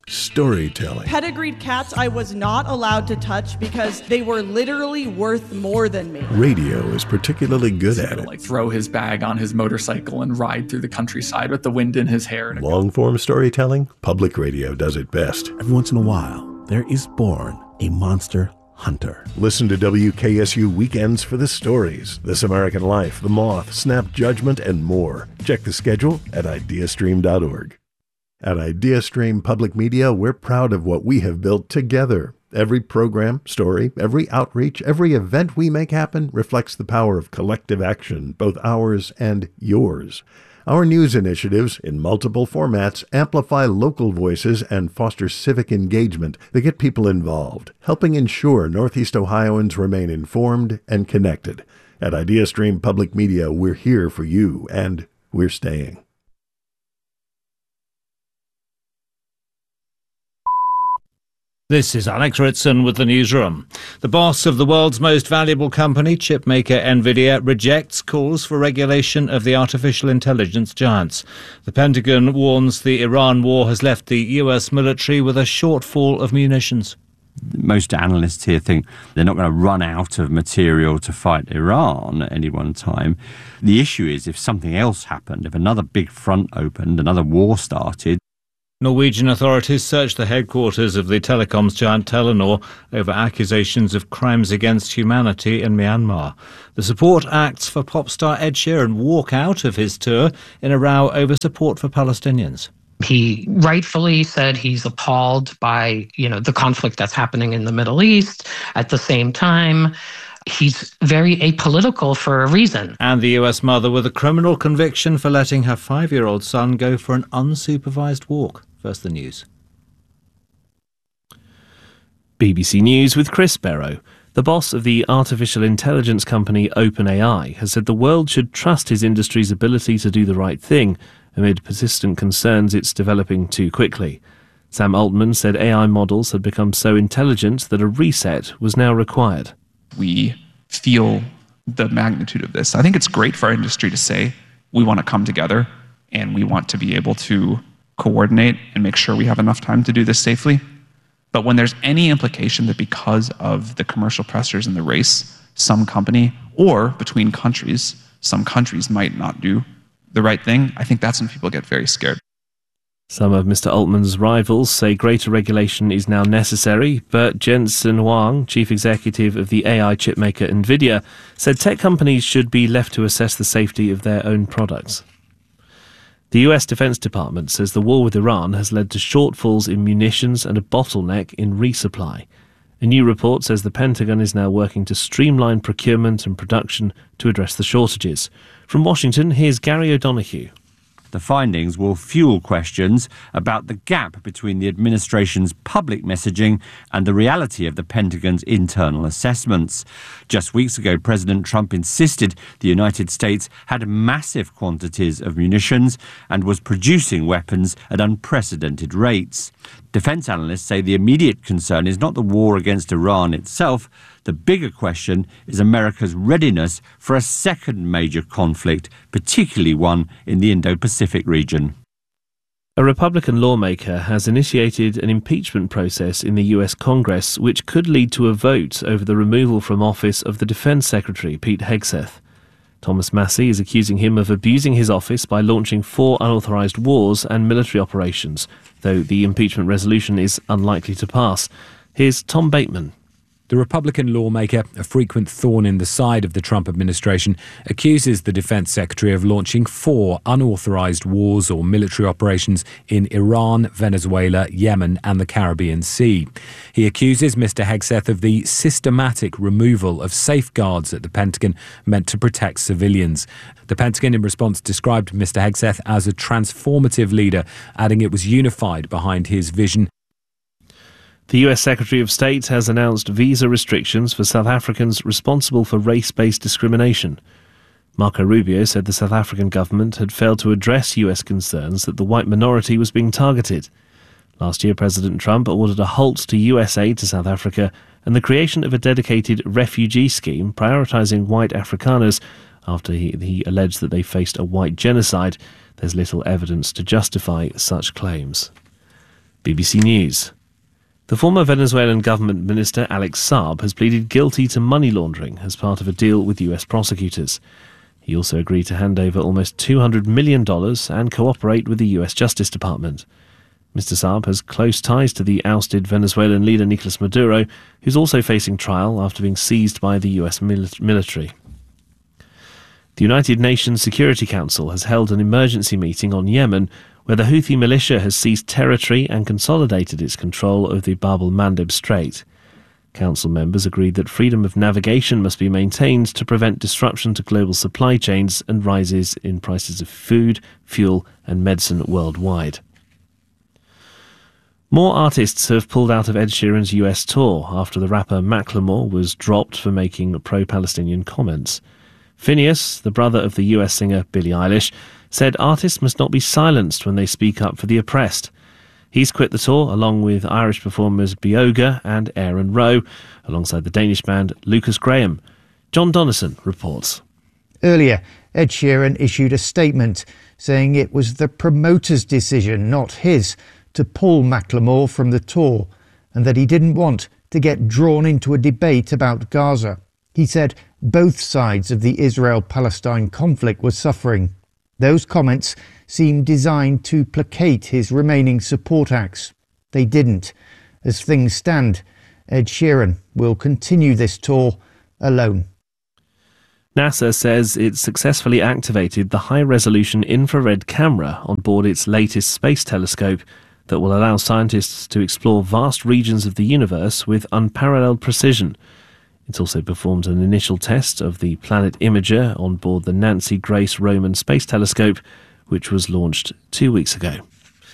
storytelling. Pedigreed cats I was not allowed to touch because they were literally worth more than me. Radio is particularly good at it. Like throw his bag on his motorcycle and ride through the countryside with the wind in his hair. Long-form storytelling, public radio does it best. Every once in a while, there is born a monster hunter. Listen to WKSU Weekends for the stories, This American Life, The Moth, Snap Judgment, and more. Check the schedule at ideastream.org. At IdeaStream Public Media, we're proud of what we have built together. Every program, story, every outreach, every event we make happen reflects the power of collective action, both ours and yours. Our news initiatives, in multiple formats, amplify local voices and foster civic engagement that get people involved, helping ensure Northeast Ohioans remain informed and connected. At IdeaStream Public Media, we're here for you, and we're staying. This is Alex Ritson with the newsroom. The boss of the world's most valuable company, chipmaker NVIDIA, rejects calls for regulation of the artificial intelligence giants. The Pentagon warns the Iran war has left the US military with a shortfall of munitions. Most analysts here think they're not going to run out of material to fight Iran at any one time. The issue is if something else happened, if another big front opened, another war started. Norwegian authorities searched the headquarters of the telecoms giant Telenor over accusations of crimes against humanity in Myanmar. The support acts for pop star Ed Sheeran walk out of his tour in a row over support for Palestinians. He rightfully said he's appalled by, the conflict that's happening in the Middle East. At the same time, he's very apolitical for a reason. And the US mother with a criminal conviction for letting her 5-year-old son go for an unsupervised walk. First, the news. BBC News with Chris Barrow. The boss of the artificial intelligence company OpenAI has said the world should trust his industry's ability to do the right thing amid persistent concerns it's developing too quickly. Sam Altman said AI models had become so intelligent that a reset was now required. We feel the magnitude of this. I think it's great for our industry to say we want to come together and we want to be able to coordinate and make sure we have enough time to do this safely. But when there's any implication that because of the commercial pressures in the race, some company or between countries, some countries might not do the right thing, I think that's when people get very scared. Some of Mr. Altman's rivals say greater regulation is now necessary, but Jensen Huang, chief executive of the AI chipmaker NVIDIA, said tech companies should be left to assess the safety of their own products. The US Defense Department says the war with Iran has led to shortfalls in munitions and a bottleneck in resupply. A new report says the Pentagon is now working to streamline procurement and production to address the shortages. From Washington, here's Gary O'Donoghue. The findings will fuel questions about the gap between the administration's public messaging and the reality of the Pentagon's internal assessments. Just weeks ago, President Trump insisted the United States had massive quantities of munitions and was producing weapons at unprecedented rates. Defense analysts say the immediate concern is not the war against Iran itself. The bigger question is America's readiness for a second major conflict, particularly one in the Indo-Pacific region. A Republican lawmaker has initiated an impeachment process in the US Congress which could lead to a vote over the removal from office of the Defense Secretary, Pete Hegseth. Thomas Massie is accusing him of abusing his office by launching 4 unauthorized wars and military operations, though the impeachment resolution is unlikely to pass. Here's Tom Bateman. The Republican lawmaker, a frequent thorn in the side of the Trump administration, accuses the defense secretary of launching 4 unauthorized wars or military operations in Iran, Venezuela, Yemen and the Caribbean Sea. He accuses Mr. Hegseth of the systematic removal of safeguards at the Pentagon meant to protect civilians. The Pentagon, in response, described Mr. Hegseth as a transformative leader, adding it was unified behind his vision. The US Secretary of State has announced visa restrictions for South Africans responsible for race-based discrimination. Marco Rubio said the South African government had failed to address US concerns that the white minority was being targeted. Last year, President Trump ordered a halt to US aid to South Africa and the creation of a dedicated refugee scheme prioritising white Afrikaners after he alleged that they faced a white genocide. There's little evidence to justify such claims. BBC News. The former Venezuelan government minister Alex Saab has pleaded guilty to money laundering as part of a deal with US prosecutors. He also agreed to hand over almost $200 million and cooperate with the US Justice Department. Mr. Saab has close ties to the ousted Venezuelan leader Nicolas Maduro, who's also facing trial after being seized by the US military. The United Nations Security Council has held an emergency meeting on Yemen, where the Houthi militia has seized territory and consolidated its control of the Bab el-Mandeb Strait. Council members agreed that freedom of navigation must be maintained to prevent disruption to global supply chains and rises in prices of food, fuel and medicine worldwide. More artists have pulled out of Ed Sheeran's US tour after the rapper Macklemore was dropped for making pro-Palestinian comments. Phineas, the brother of the US singer Billie Eilish, said artists must not be silenced when they speak up for the oppressed. He's quit the tour along with Irish performers Bioga and Aaron Rowe, alongside the Danish band Lucas Graham. John Donnison reports. Earlier, Ed Sheeran issued a statement saying it was the promoter's decision, not his, to pull Macklemore from the tour, and that he didn't want to get drawn into a debate about Gaza. He said both sides of the Israel-Palestine conflict were suffering. Those comments seemed designed to placate his remaining support acts. They didn't. As things stand, Ed Sheeran will continue this tour alone. NASA says it successfully activated the high-resolution infrared camera on board its latest space telescope that will allow scientists to explore vast regions of the universe with unparalleled precision. It's also performed an initial test of the Planet Imager on board the Nancy Grace Roman Space Telescope, which was launched 2 weeks ago.